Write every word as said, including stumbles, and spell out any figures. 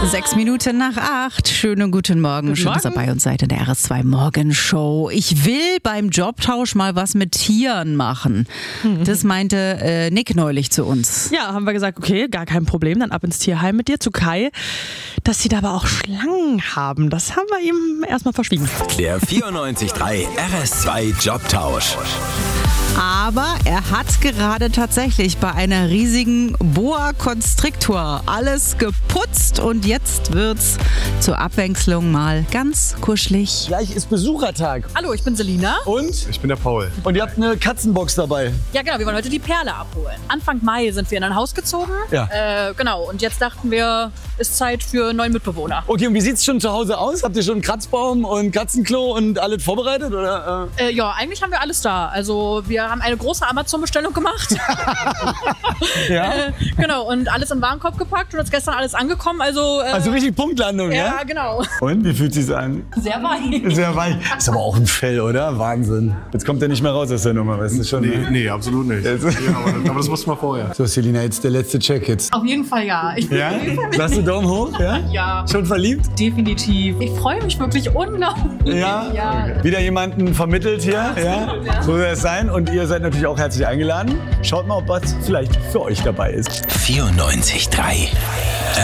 Sechs Minuten nach acht. Schönen guten Morgen. Guten Schön, Morgen. dass ihr bei uns seid in der R S zwei Morgenshow. Ich will beim Jobtausch mal was mit Tieren machen. Das meinte äh, Nick neulich zu uns. Ja, haben wir gesagt, okay, gar kein Problem, dann ab ins Tierheim mit dir zu Kai. Dass sie da aber auch Schlangen haben, das haben wir ihm erstmal verschwiegen. Der vierundneunzig Komma drei R S zwei Jobtausch. Aber er hat gerade tatsächlich bei einer riesigen Boa Constrictor alles geputzt und jetzt wird's zur Abwechslung mal ganz kuschelig. Gleich ist Besuchertag. Hallo, ich bin Selina. Und? Ich bin der Paul. Und ihr habt eine Katzenbox dabei. Ja, genau, wir wollen heute die Perle abholen. Anfang Mai sind wir in ein Haus gezogen. Ja. Äh, genau, und jetzt dachten wir, ist Zeit für einen neuen Mitbewohner. Okay, und wie sieht's schon zu Hause aus? Habt ihr schon einen Kratzbaum und Katzenklo und alles vorbereitet? Oder, äh? Äh, ja, eigentlich haben wir alles da. Also wir haben eine große Amazon-Bestellung gemacht. Ja? äh, genau, und alles in Warenkorb gepackt und ist gestern alles angekommen. Also, äh, Also richtig Punktlandung, ja? ja, genau. Und, wie fühlt sich's an? Sehr weit. Sehr weich. Ist aber auch ein Fell, oder? Wahnsinn. Jetzt kommt er nicht mehr raus aus der Nummer, weißt du schon? Nee, Ne? nee, absolut nicht. Ja, aber, aber das wussten wir vorher. So, Selina, jetzt der letzte Check jetzt. Auf jeden Fall ja. Ich bin Ja? auf jeden Fall Sagst du Daumen hoch? Ja? Ja. Schon verliebt? definitiv. Ich freue mich wirklich unglaublich. Ja? Ja. Wieder jemanden vermittelt hier, ja? So soll es sein. Und ihr seid natürlich auch herzlich eingeladen. Schaut mal, ob was vielleicht für euch dabei ist. vierundneunzig Komma drei